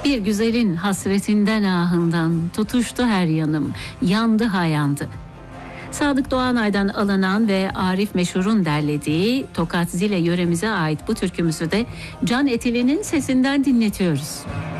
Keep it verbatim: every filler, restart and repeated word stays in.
Bir güzelin hasretinden ahından tutuştu her yanım, yandı ha yandı. Sadık Doğanay'dan alınan ve Arif Meşhur'un derlediği Tokat Zile yöremize ait bu türkümüzü de Can Etili'nin sesinden dinletiyoruz.